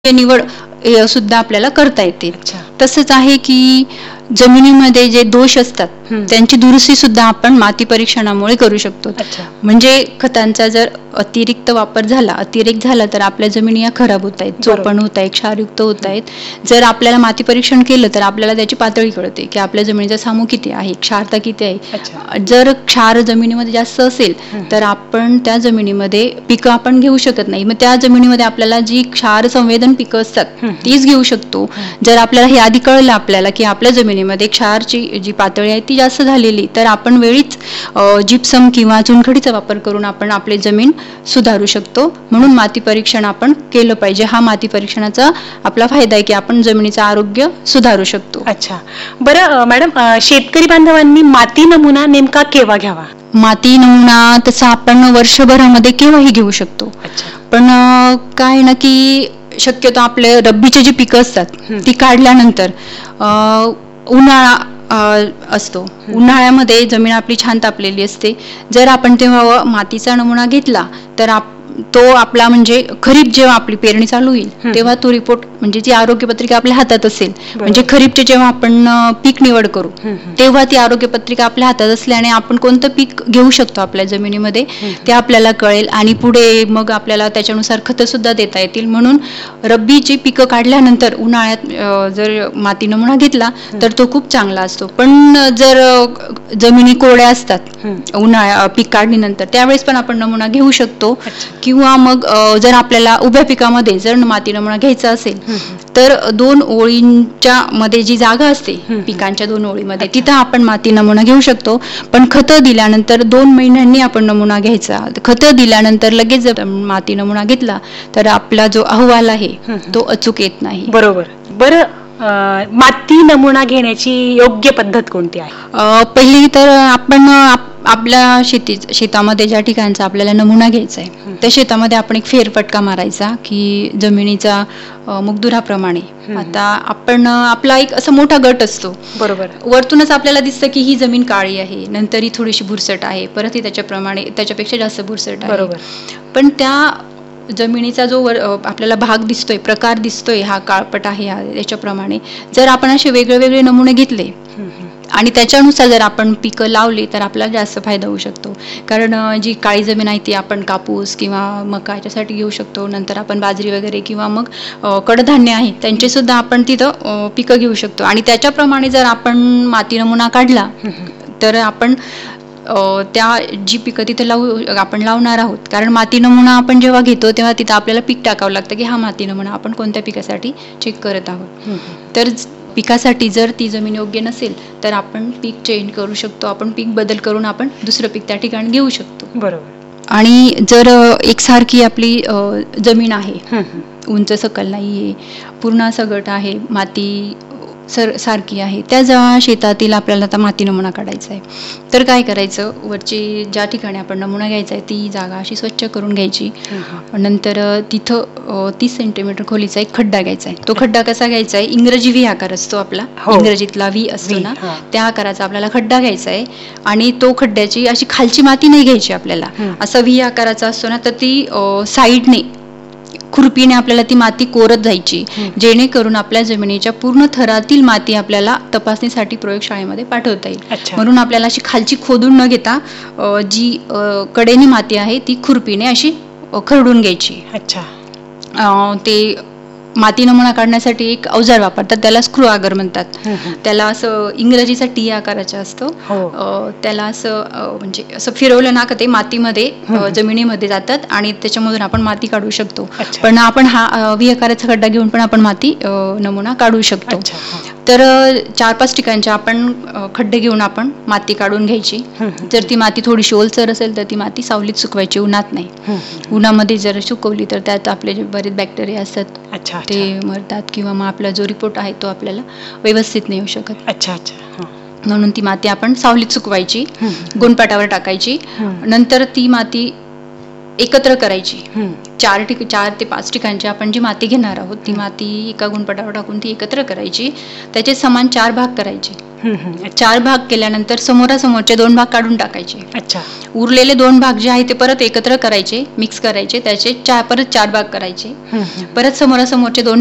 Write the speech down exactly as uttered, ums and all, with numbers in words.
निवड अ, सुद्धा आपल्याला करता येते. अच्छा. तसंच आहे की जमिनीमध्ये जे दोष असतात हम्म. त्यांची दुरुस्ती सुद्धा आपण माती परीक्षणामुळे करू शकतो. अच्छा. म्हणजे खतांचा जर अतिरिक्त वापर झाला अतिरेक झाला तर आपल्या जमिनी या खराब होत आहेत, बरोबर. चोपण होत आहेत, क्षारयुक्त होत आहेत. जर आपल्याला माती परीक्षण केलं तर आपल्याला त्याची पातळी कळते की आपल्या जमिनीचा सामू किती आहे, क्षारता किती आहे. अच्छा. जर क्षार जमिनीमध्ये जास्त असेल हम्म. तर आपण त्या जमिनीमध्ये पिकं आपण घेऊ शकत नाही. मग त्या जमिनीमध्ये आपल्याला जी क्षार संवेदन पिकं असतात हम्म. तीच घेऊ शकतो. जर आपल्याला हे आधी कळलं आपल्याला की आपल्या जमिनीमध्ये क्षारची जी पातळी आहे ती जास्त झालेली तर आपण वेळीच अ, जिप्सम किंवा चुनखडीचा वापर करून आपण आपली जमीन सुधारू शकतो. म्हणून माती परीक्षण आपण केलं पाहिजे. हा माती परीक्षणाचा आपला फायदा आहे की आपण जमिनीचं आरोग्य सुधारू शकतो. अच्छा. बरं अ, मॅडम अ, शेतकरी बांधवांनी माती नमुना नेमका केव्हा घ्यावा? माती नमुना तसा आपण वर्षभरामध्ये केव्हाही घेऊ शकतो. अच्छा. पण अ, काय आहे ना की शक्यतो आपले रब्बीचे जी पिकं असतात हम्म. ती काढल्यानंतर अ, उन्हाळा अ, असतो. उन्हाळ्यामध्ये जमीन आपली छान तापलेली असते. जर आपण तेव्हा मातीचा नमुना घेतला तर आप तो आपला म्हणजे खरीप जेव्हा आपली पेरणी चालू होईल हम्म. तेव्हा तो रिपोर्ट म्हणजे ती आरोग्यपत्रिका आपल्या हातात असेल. बरोबर. म्हणजे खरीपचे जेव्हा आपण अ, पीक निवड करू हम्म, हम्म. तेव्हा ती आरोग्यपत्रिका आपल्या हातात असल्याने आपण कोणतं पीक घेऊ शकतो आपल्या जमिनीमध्ये हम्म. ते आपल्याला कळेल आणि पुढे मग आपल्याला त्याच्यानुसार खतं सुद्धा देता येतील. म्हणून रब्बीची पिकं काढल्यानंतर उन्हाळ्यात अ, जर माती नमुना घेतला तर तो खूप चांगला असतो. पण जर अ, जमिनी कोरड्या असतात हम्म. उन्हाळ्या पीक काढणीनंतर त्यावेळेस पण आपण नमुना घेऊ शकतो. अच्छा. किंवा मग अ, जर आपल्याला उभ्या पिकामध्ये जर माती नमुना घ्यायचा असेल हम्म. तर दोन ओळींच्या मध्ये जी जागा असते हम्म. पिकांच्या दोन ओळीमध्ये अच्छा. तिथं आपण माती नमुना घेऊ शकतो. पण खतं दिल्यानंतर दोन महिन्यांनी आपण नमुना घ्यायचा. खतं दिल्यानंतर लगेच जर माती नमुना घेतला तर आपला जो अहवाल आहे हम्म. तो अचूक येत नाही. बरोबर. बरं अ, माती नमुना घेण्याची योग्य पद्धत कोणती आहे? अ, पहिली तर आपण आप- आपल्या शेती शेतामध्ये ज्या ठिकाणचा आपल्याला नमुना घ्यायचा आहे त्या शेतामध्ये आपण एक फेरफटका मारायचा की जमिनीचा अ, मुगदुराप्रमाणे. हम्म. आता आपण अ, आपला एक असा मोठा गट असतो. बरोबर. वरतूनच आपल्याला दिसतं की ही जमीन काळी आहे, नंतर ही थोडीशी भुरसट आहे, परत ही त्याच्याप्रमाणे त्याच्यापेक्षा जास्त भुरसट आहे. बरोबर. पण त्या जमिनीचा जो वर अ, आपल्याला भाग दिसतोय, प्रकार दिसतोय, हा काळपट आहे हा याच्याप्रमाणे जर आपण असे वेगळे वेगळे नमुने घेतले हम्म. आणि त्याच्यानुसार जर आपण पिकं लावली तर आपल्याला जास्त फायदा होऊ शकतो. कारण अ, जी काळी जमीन आहे ती आपण कापूस किंवा मका याच्यासाठी घेऊ शकतो. नंतर आपण बाजरी वगैरे किंवा मग अ, कडधान्य आहे त्यांचे सुद्धा आपण तिथं अ, पिकं घेऊ शकतो. आणि त्याच्याप्रमाणे जर आपण माती नमुना काढला हम्म. तर आपण अ, त्या जी पिकं तिथे लावू आपण लावणार आहोत. कारण माती नमुना आपण जेव्हा घेतो तेव्हा तिथं आपल्याला पीक टाकावं लागतं की हा माती नमुना आपण कोणत्या पिकासाठी चेक करत आहोत. हम्म. तर ज- पिकासाठी जर ती जमीन योग्य नसेल तर आपण पीक चेंज करू शकतो. आपण पीक बदल करून आपण दुसरं पीक त्या ठिकाणी घेऊ शकतो. बरोबर. आणि जर अ, एकसारखी आपली अ, जमीन आहे, हम्म. उंच सकल नाही आहे, पूर्ण असा गट आहे, माती सर सारखी आहे, त्या ज्या शेतातील आपल्याला आता माती नमुना काढायचा आहे तर काय करायचं, वरची ज्या ठिकाणी आपण नमुना घ्यायचा आहे ती जागा अशी स्वच्छ करून घ्यायची. हम्म. नंतर अ, तिथं अ, तीस सेंटीमीटर खोलीचा एक खड्डा घ्यायचा आहे. तो खड्डा कसा घ्यायचा आहे, इंग्रजी व्ही आकार असतो आपला, हो. इंग्रजीतला व्ही असतो व्ही, ना, हा. त्या आकाराचा आपल्याला खड्डा घ्यायचा आहे. आणि तो खड्ड्याची अशी खालची माती नाही घ्यायची आपल्याला, हम्म. असा व्ही आकाराचा असतो ना, तर ती अ, साईडने खुरपीने आपल्याला ती माती कोरत जायची. हम्म. जेणेकरून आपल्या जमिनीच्या पूर्ण थरातील माती आपल्याला तपासणीसाठी प्रयोगशाळेमध्ये पाठवता येईल. अच्छा. म्हणून आपल्याला अशी खालची खोदून न घेता अ, जी अ, कडेने माती आहे ती खुरपीने अशी अ, खरडून घ्यायची. अच्छा. अ, ते माती नमुना काढण्यासाठी एक अवजार वापरतात त्याला स्क्रू आगर म्हणतात. हम्म. त्याला असं इंग्रजीचा टी आकाराचा असतो. हो. अ, त्याला असं अ, म्हणजे असं फिरवलं ना का ते मातीमध्ये अ, हम्म. जमिनीमध्ये जातात आणि त्याच्यामधून आपण माती काढू शकतो. अच्छा. पण आपण हा अ, व्ही आकाराचा खड्डा घेऊन पण आपण माती अ, नमुना काढू शकतो. अच्छा. हा. तर अ, चार पाच ठिकाणचे आपण अ, खड्डे घेऊन आपण माती काढून घ्यायची. हम्म. जर ती माती थोडीशी ओलसर असेल तर ती माती सावलीत सुकवायची, उन्हात नाही. हम्म. उन्हामध्ये जर सुकवली तर त्यात आपले जे बरेच बॅक्टेरिया असतात अच्छा. ते मरतात किंवा मग आपला जो रिपोर्ट आहे तो आपल्याला व्यवस्थित नाही येऊ शकत. अच्छा. अच्छा. हा. म्हणून ती माती आपण सावलीत सुकवायची, हम्म. गोणपाटावर टाकायची. हम्म. नंतर ती माती एकत्र करायची. हम्म. चार ठिक चार ते पाच ठिकाणची आपण जी माती घेणार आहोत ती माती एका गुणपटावर टाकून ती एकत्र करायची. त्याचे समान चार भाग करायचे. हम्म, हम्म. अच्छा. चार भाग केल्यानंतर समोरासमोरचे दोन भाग काढून टाकायचे. अच्छा. उरलेले दोन भाग जे आहे ते परत एकत्र करायचे, मिक्स करायचे, त्याचे चार परत चार भाग करायचे. हम्म, हम्म. परत समोरासमोरचे दोन